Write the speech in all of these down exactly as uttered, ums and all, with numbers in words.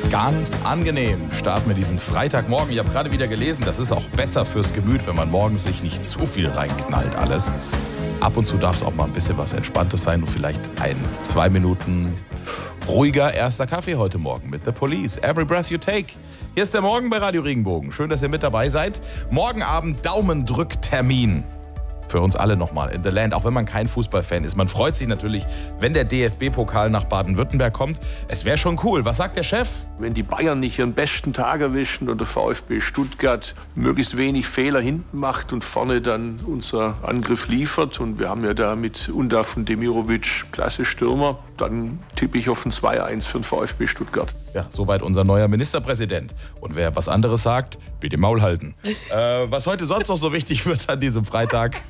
Ganz angenehm starten wir diesen Freitagmorgen. Ich habe gerade wieder gelesen, das ist auch besser fürs Gemüt, wenn man morgens sich nicht zu viel reinknallt alles. Ab und zu darf es auch mal ein bisschen was Entspanntes sein und vielleicht ein, zwei Minuten ruhiger erster Kaffee heute Morgen mit The Police. Every breath you take. Hier ist der Morgen bei Radio Regenbogen. Schön, dass ihr mit dabei seid. Morgen Abend Daumendrücktermin. Für uns alle nochmal in The Land, auch wenn man kein Fußballfan ist. Man freut sich natürlich, wenn der D F B-Pokal nach Baden-Württemberg kommt. Es wäre schon cool. Was sagt der Chef? Wenn die Bayern nicht ihren besten Tag erwischen und der VfB Stuttgart möglichst wenig Fehler hinten macht und vorne dann unser Angriff liefert, und wir haben ja da mit Undaf und Demirovic klasse Stürmer, dann tippe ich auf ein zwei eins für den VfB Stuttgart. Ja, soweit unser neuer Ministerpräsident. Und wer was anderes sagt, bitte Maul halten. äh, was heute sonst noch so wichtig wird an diesem Freitag.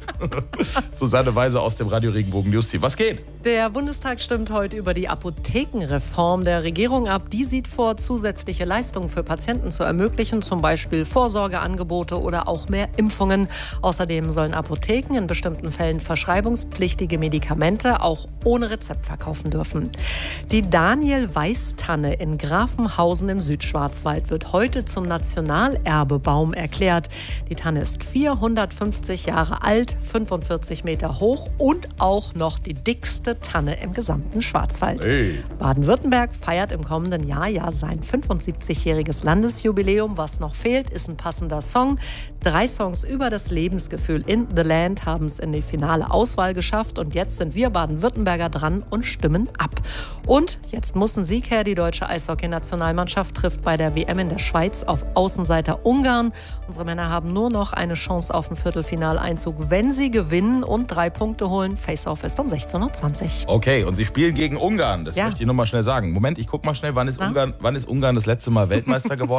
Susanne Weise aus dem Radio Regenbogen News Team. Was geht? Der Bundestag stimmt heute über die Apothekenreform der Regierung ab. Die sieht vor, zusätzliche Leistungen für Patienten zu ermöglichen, zum Beispiel Vorsorgeangebote oder auch mehr Impfungen. Außerdem sollen Apotheken in bestimmten Fällen verschreibungspflichtige Medikamente auch ohne Rezept verkaufen dürfen. Die Daniel-Weiß-Tanne in Grafenhausen im Südschwarzwald wird heute zum Nationalerbebaum erklärt. Die Tanne ist vierhundertfünfzig Jahre alt, fünfundvierzig Meter hoch und auch noch die dickste Tanne im gesamten Schwarzwald. Hey. Baden-Württemberg feiert im kommenden Jahr ja sein fünfundsiebzigjähriges Landesjubiläum. Was noch fehlt, ist ein passender Song. Drei Songs über das Lebensgefühl in The Land haben es in die finale Auswahl geschafft. Und jetzt sind wir Baden-Württemberger dran und stimmen ab. Und jetzt muss ein Sieg her. Die deutsche Eishockey-Nationalmannschaft trifft bei der W M in der Schweiz auf Außenseiter Ungarn. Unsere Männer haben nur noch eine Chance auf einen Viertelfinaleinzug, wenn sie gewinnen und drei Punkte holen. Face-Off ist um sechzehn Uhr zwanzig. Okay, und sie spielen gegen Ungarn. Das Ja. möchte ich nur mal schnell sagen. Moment, ich guck mal schnell, wann ist, Ungarn, wann ist Ungarn das letzte Mal Weltmeister geworden?